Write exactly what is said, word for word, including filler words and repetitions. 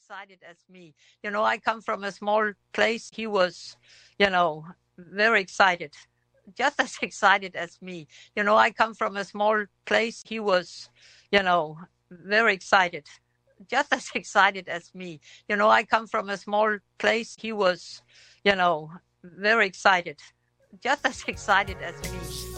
excited as me. You know, I come from a small place. He was, you know, very excited, just as excited as me. You know, I come from a small place. He was, you know, very excited, just as excited as me. You know, I come from a small place. He was, you know, very excited, just as excited as me.